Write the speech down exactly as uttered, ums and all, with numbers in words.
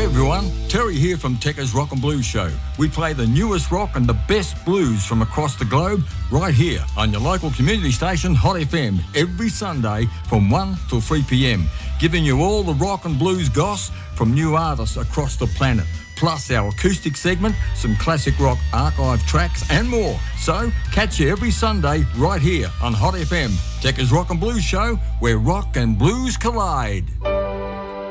everyone, Terry here from Tekka's Rock and Blues Show. We play the newest rock and the best blues from across the globe right here on your local community station Hot F M every Sunday from one till three p m, giving you all the rock and blues goss from new artists across the planet, plus our acoustic segment, some classic rock archive tracks and more. So catch you every Sunday right here on Hot F M, Tekka's Rock and Blues Show, where rock and blues collide.